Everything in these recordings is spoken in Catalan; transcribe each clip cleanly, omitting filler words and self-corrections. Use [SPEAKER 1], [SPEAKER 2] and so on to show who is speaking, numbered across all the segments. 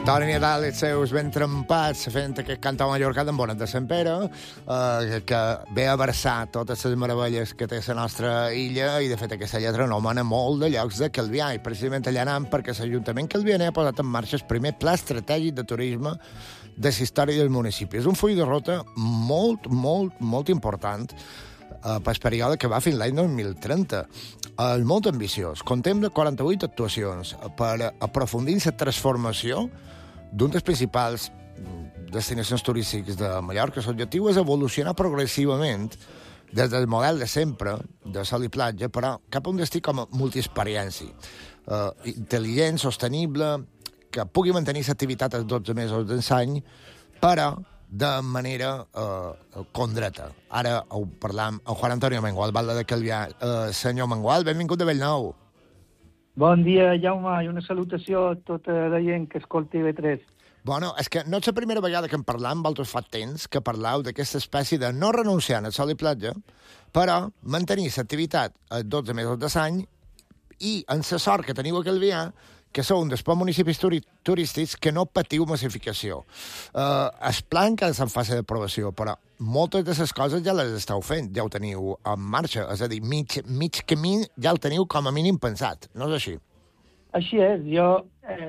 [SPEAKER 1] Toni Nadal i els seus ben trempats fent aquest cantó mallorcà d'en Bonet de Sant Pere, que ve a versar totes les meravelles que té la nostra illa, i de fet aquesta lletra nomena molt de llocs de Calvià, i precisament allà anam perquè l'Ajuntament calvianer ha posat en marxa el primer pla estratègic de turisme de la història del municipi. És un full de ruta molt, molt, molt important pel període que va fins l'any 2030. És molt ambiciós. Contem de 48 actuacions per aprofundir en la transformació d'un dels principals destinacions turístiques de Mallorca. L'objectiu és evolucionar progressivament des del model de sempre, de sol i platja, però cap a un destí com a multiexperiència. Intel·ligent, sostenible, que pugui mantenir l'activitat els 12 mesos d'any, però de manera condreta. Ara ho parlam amb Juan Antonio Mengual, Valde de Calvià. Senyor Mengual, benvingut de Bellnou.
[SPEAKER 2] Bon dia, Jaume, i una salutació a tota la gent que escolti TV3.
[SPEAKER 1] Bueno, és que no és la primera vegada que en parlam, vosaltres fa temps que parlau d'aquesta espècie de no renunciar al sol i platja, però mantenir l'activitat els 12 mesos de l'any i en la sort que teniu a Calvià, que sou un dels pocs municipis turístics que no patiu massificació. El pla encara està en fase d'aprovació, però moltes de les coses ja les esteu fent, ja ho teniu en marxa, és a dir, mig camí ja el teniu com a mínim pensat, no és així?
[SPEAKER 2] Així és, jo,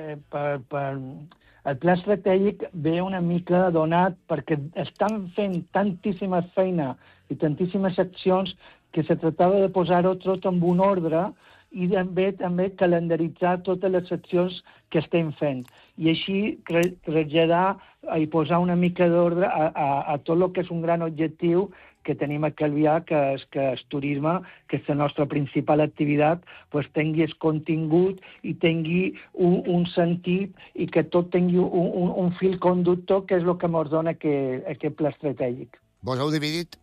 [SPEAKER 2] el pla estratègic ve una mica donat perquè estan fent tantíssima feina i tantíssimes accions que se tractava de posar-ho tot en un ordre i també calendaritzar totes les accions que estem fent. I així traslladar i posar una mica d'ordre a tot el que és un gran objectiu que tenim a Calvià, que és que el turisme, que és la nostra principal activitat, pues, tingui el contingut i tingui un sentit i que tot tingui un fil conductor, que és el que ens dona aquest pla estratègic.
[SPEAKER 1] Vos heu dividit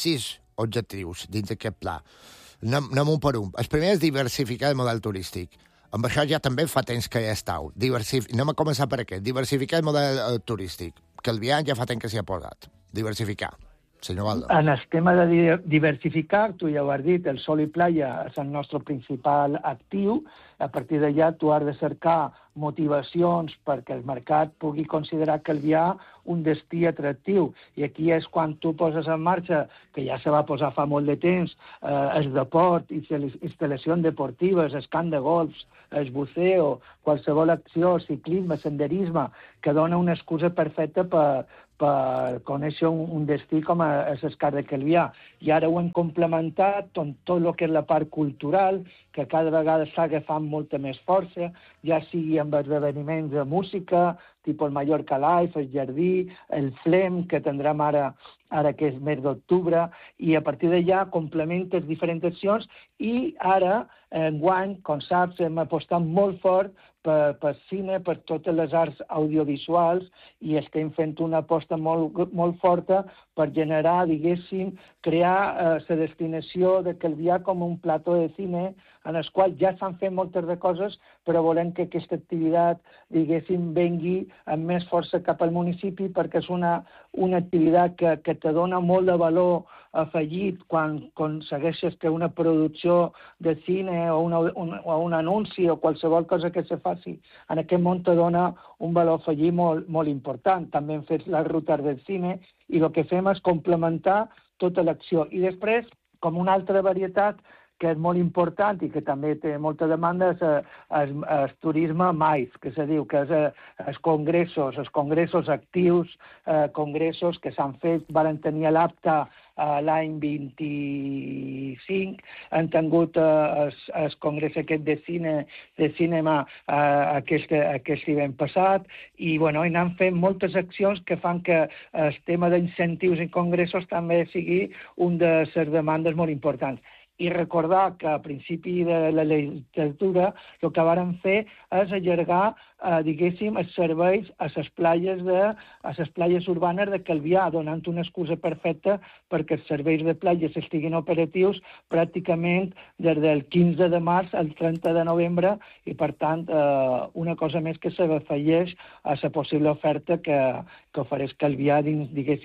[SPEAKER 1] 6 objectius dins d'aquest pla. Anem un per un. El primer és diversificar el model turístic. Amb això ja també fa temps que ja estàu. Anem a començar per aquest. Diversificar el model turístic. Calvià ja fa temps que s'hi ha posat. Diversificar. Senyor Valde.
[SPEAKER 2] En el tema de diversificar, tu ja ho has dit, el sol i playa és el nostre principal actiu. A partir d'allà tu has de cercar motivacions perquè el mercat pugui considerar Calvià un destí atractiu. I aquí és quan tu poses en marxa, que ja se va posar fa molt de temps, el deport i les instal·lacions deportives, el camp de golfs, el buceo, qualsevol acció, ciclisme, senderisme, que dona una excusa perfecta per conèixer un destí com és el Cas de Calvià. I ara ho hem complementat amb tot el que és la part cultural, que cada vegada està agafant molta més força, ja sigui amb esdeveniments de música, tipus el Mallorca Live, el Jardí, el Flem, que tindrem ara que és mes d'octubre, i a partir d'allà complementes diferents accions, i ara, enguany, com saps, hem apostat molt fort per cine, per totes les arts audiovisuals, i estem fent una aposta molt forta per generar, diguéssim, crear la destinació de Calvià com un plató de cine en el qual ja s'han fet moltes de coses, però volem que aquesta activitat, diguéssim, vengui amb més força cap al municipi, perquè és una activitat que te dona molt de valor afegit quan aconsegueixes que una producció de cine o un anunci o qualsevol cosa que se faci en aquest món te dona un valor afegit molt important. També hem fet les rutes del cine i el que fem és complementar tota l'acció. I després, com una altra varietat que és molt important i que també té molta demanda, és el turisme MAIF, que se diu que és els congressos actius, congressos que s'han fet, varen tenir a l'APTA l'any 25, han tingut el congrés aquest de cinema aquest hivern passat, i han fet moltes accions que fan que el tema d'incentius i congressos també sigui un de les demandes molt importants. I recordar que a principi de la legislatura el que varen fer és allargar, diguéssim, els serveis a les platges urbanes de Calvià, donant una excusa perfecta perquè els serveis de platges estiguin operatius pràcticament des del 15 de març al 30 de novembre, i per tant una cosa més que s'afegeix a la possible oferta que ofereix Calvià dins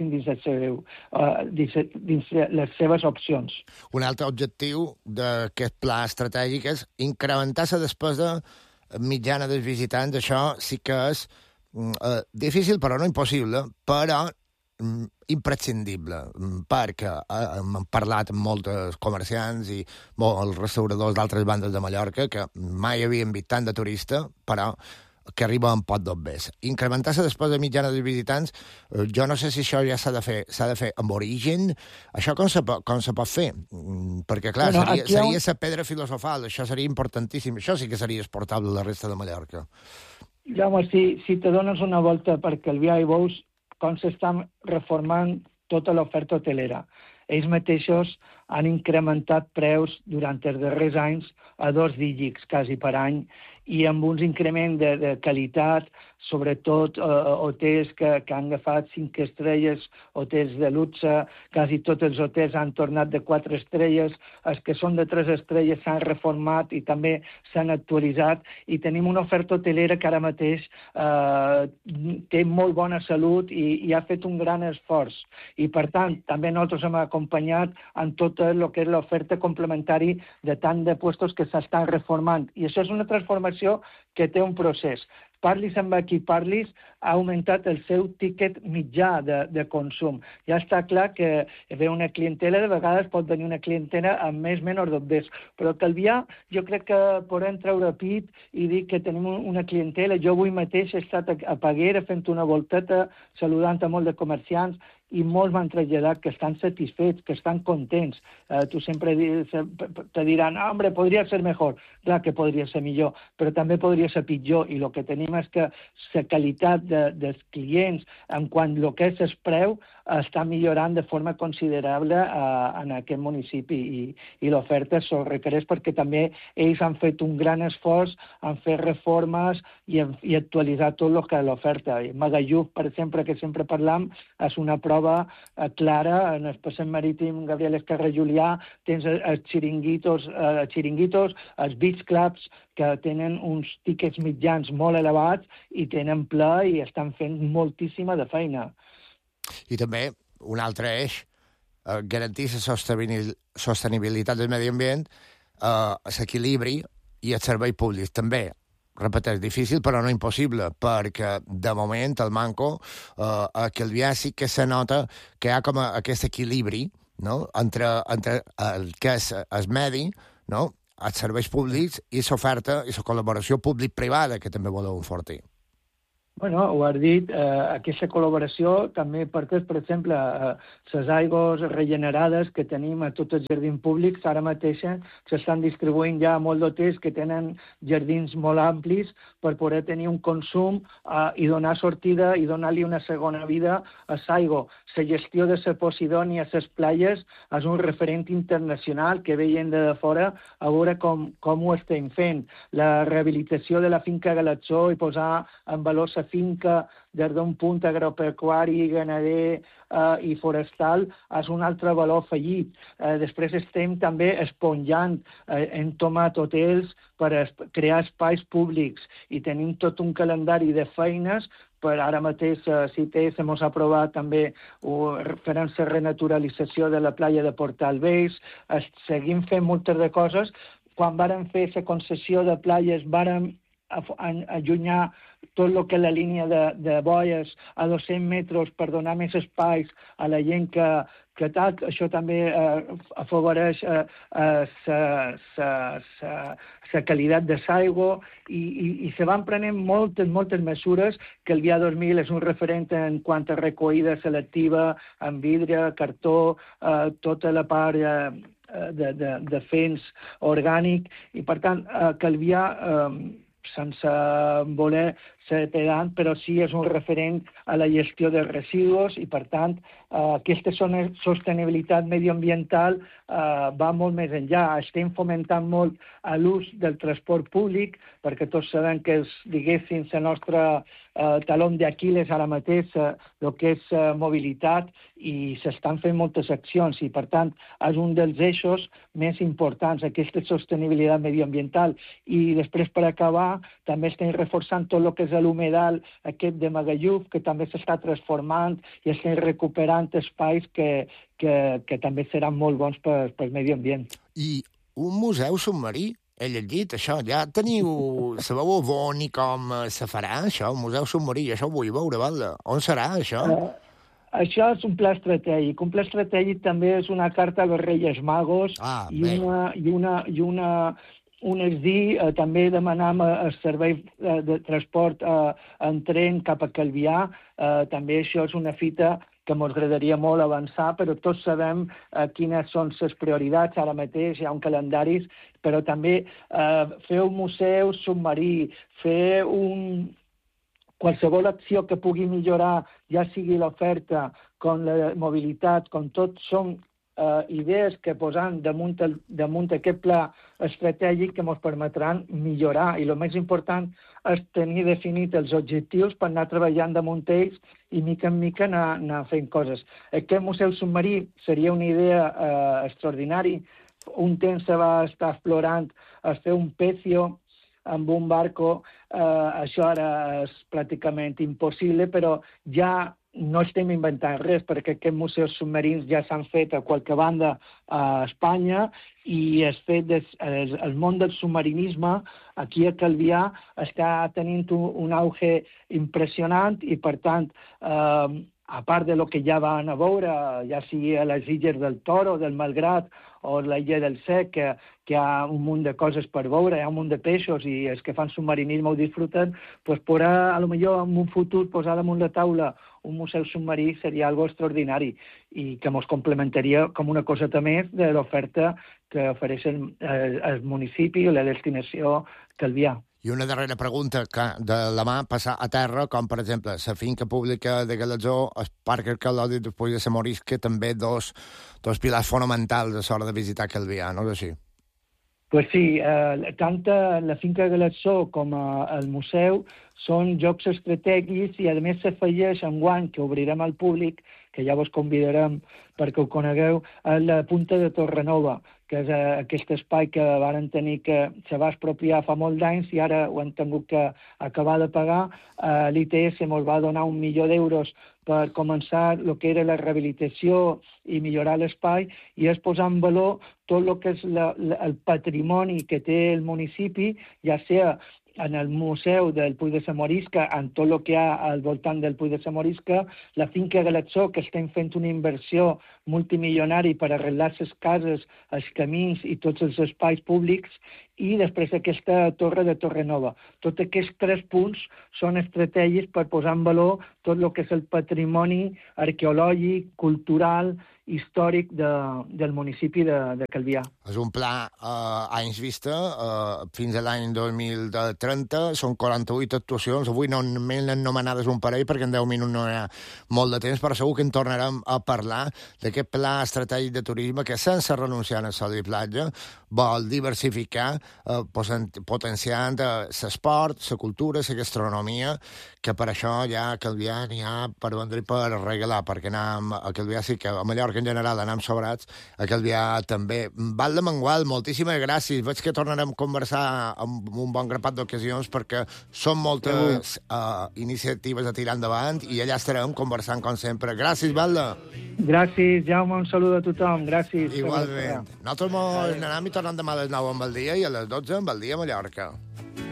[SPEAKER 2] les seves opcions.
[SPEAKER 1] Un altre objectiu d'aquest pla estratègic és incrementar la despesa mitjana dels visitants. Això sí que és difícil però no impossible, però imprescindible, perquè hem parlat amb molts comerciants i molts restauradors d'altres bandes de Mallorca que mai havien vist tant de turista, però que arriba en pot dos vés. Incrementar-se després de mitjana de visitants, jo no sé si això ja s'ha de fer amb origen. Això com se pot fer? Perquè, clar, seria la pedra filosofal, això seria importantíssim, això sí que seria exportable a la resta de Mallorca.
[SPEAKER 2] Home, si te dones una volta per Calvià i veus com s'estan reformant tota l'oferta hotelera. Ells mateixos han incrementat preus durant els darrers anys a 2 dígits quasi per any i amb uns increments de qualitat, sobretot hotels que han agafat 5 estrelles, hotels de luxe, quasi tots els hotels han tornat de 4 estrelles, els que són de 3 estrelles s'han reformat i també s'han actualitzat i tenim una oferta hotelera que ara mateix té molt bona salut i ha fet un gran esforç. I per tant, també nosaltres hem acompanyat en tot el que és l'oferta complementari de tant de puestos que s'estan reformant. I això és una transformació que té un procés. Parlis amb qui parlis, ha augmentat el seu tiquet mitjà de consum. Ja està clar que ve una clientela, de vegades pot venir una clientela amb més o menys d'obès, però Calvià jo crec que podem treure pit i dir que tenim una clientela. Jo avui mateix he estat a Peguera fent una volteta, saludant a molt de comerciants, i molts m'han traslladat que estan satisfets, que estan contents. Tu sempre te diran, home, podria ser millor. Clar que podria ser millor, però també podria ser pitjor, i el que tenim és que la qualitat dels clients en quant al que és el preu està millorant de forma considerable en aquest municipi i l'oferta s'ho requereix perquè també ells han fet un gran esforç, han fet reformes i actualitzat tot el que és l'oferta. Magalluf, per exemple, que sempre parlam, és una prova clara. En el passeig marítim Gabriel Escarra Julià tens els xiringuitos, els beach clubs, que tenen uns tiquets mitjans molt elevats i tenen ple i estan fent moltíssima de feina.
[SPEAKER 1] I també un altre eix, garantir la sostenibilitat del medi ambient, l'equilibri i els serveis públics també. Repeteix, difícil però no impossible, perquè de moment el manco a Calvià sí que se nota que hi ha com aquest equilibri, no?, entre el que és el medi, no?, els serveis públics i l'oferta i la col·laboració públic-privada, que també voleu enfortir.
[SPEAKER 2] Bueno, ho has dit, aquesta col·laboració també perquè, per exemple, les aigües regenerades que tenim a tots els jardins públics ara mateix s'estan distribuint ja a molts d'hotels que tenen jardins molt amplis per poder tenir un consum i donar sortida i donar-li una segona vida a l'aigua. La gestió de la Posidònia a les platges és un referent internacional que veiem de fora a veure com ho estem fent. La rehabilitació de la finca Galatzó i posar en valor la finca des d'un punt agropecuari, ganader i forestal és un altre valor afegit. Després estem també esponjant, hem tomat hotels per crear espais públics i tenim tot un calendari de feines per ara mateix CITES hem aprovat també farem la renaturalització de la platja de Portal Veis, seguim fent moltes de coses. Quan vàrem fer la concessió de platges vàrem allunyar tot el que és la línia de boies a 200 metres per donar més espais a la gent que tal. Això també afavoreix la qualitat de l'aigua i se van prenent moltes mesures que el Guia 2000 és un referent en quant a recollida selectiva en vidre, cartó, tota la part de fens orgànic i, per tant, Calvià sense voler ser pedant, però sí és un referent a la gestió dels residus i, per tant, aquesta sostenibilitat mediambiental va molt més enllà. Estem fomentant molt l'ús del transport públic, perquè tots sabem que diguéssim, la nostra taló d'Aquil·les ara mateix, el que és mobilitat, i s'estan fent moltes accions, i per tant és un dels eixos més importants, aquesta sostenibilitat mediambiental. I després, per acabar, també estem reforçant tot el que és l'humedal aquest de Magalluf, que també s'està transformant i estem recuperant espais que també seran molt bons pel medi ambient.
[SPEAKER 1] I un museu submarí he llegit, això. Ja teniu... Sabeu on i com se farà, això? El Museu Submarí, això ho vull veure, Valde. On serà, això?
[SPEAKER 2] Això és un pla estratègic. Un pla estratègic també és una carta als Reis Magos unes també demanam el servei de transport en tren cap a Calvià. També això és una fita que ens agradaria molt avançar, però tots sabem quines són les prioritats ara mateix, hi ha un calendari, però també fer un museu submarí, fer qualsevol acció que pugui millorar, ja sigui l'oferta, com la mobilitat, com tot són idees que posant damunt aquest pla estratègic que ens permetran millorar. I el més important és tenir definit els objectius per anar treballant damunt ells i mica en mica anar fent coses. Aquest museu submarí seria una idea extraordinària. Un temps se va estar explorant fer un pecio amb un barco. Això ara és pràcticament impossible, però ja no estem inventant res, perquè aquests museus submarins ja s'han fet a qualque banda a Espanya i el món del submarinisme aquí a Calvià està tenint un auge impressionant i, per tant, a part de lo que ja van a veure, ja sigui a les illes del Toro, del Malgrat o la illa del Sec, que hi ha un munt de coses per veure, hi ha un munt de peixos i els que fan submarinisme ho disfruten, doncs potser, potser en un futur posar damunt la taula un museu submarí seria algo extraordinari i que ens complementaria com una coseta més de l'oferta que ofereix el municipi o la destinació Calvià.
[SPEAKER 1] I una darrera pregunta, que de la mà passar a terra, com per exemple la finca pública de Galatzó, el parc arqueològic del Puig de la Morisca, també dos pilars fonamentals a l'hora de visitar Calvià, no és així?
[SPEAKER 2] Pues sí, tant la finca Galatzó com el museu són jocs estratègics i a més s'afegeix enguany, que obrirem al públic, que ja vos convidarem perquè ho conegueu, a la Punta de Torrenova, que és aquest espai que varen tenir que se va expropiar fa molts anys i ara ho han tingut que acabar de pagar. L'ITS ens va donar 1 milió d'euros per començar el que era la rehabilitació i millorar l'espai i és posar en valor tot el que és el patrimoni que té el municipi, ja sigui en el museu del Puig de la Morisca, en tot el que hi ha al voltant del Puig de la Morisca, la finca Galatzó, que estem fent una inversió multimilionària per arreglar les cases, els camins i tots els espais públics, i després aquesta torre de Torrenova. Tots aquests 3 punts són estratègics per posar en valor tot el que és el patrimoni arqueològic, cultural, històric del municipi de Calvià.
[SPEAKER 1] És un pla a anys vista, fins a l'any 2030, són 48 actuacions, avui no m'he anomenades un parell perquè en 10 minuts no hi ha molt de temps, però segur que en tornarem a parlar d'aquest pla estratègic de turisme que sense renunciar a sol i platja vol diversificar, potenciant l'esport, la cultura, la gastronomia, que per això ja a Calvià n'hi ha per vendre i per regalar, perquè anam a Calvià sí que a Mallorca en general anam sobrats, a Calvià també. Val de Mangual, moltíssimes gràcies. Veig que tornarem a conversar amb un bon grapat d'ocasions perquè són moltes iniciatives a tirar endavant i allà estarem conversant com sempre. Gràcies, Valde.
[SPEAKER 2] Gràcies, Jaume, un saludo a tothom. Gràcies.
[SPEAKER 1] Igualment. Nosaltres anem i tornem demà a les 9 amb el dia i a les 12 amb el dia a Mallorca.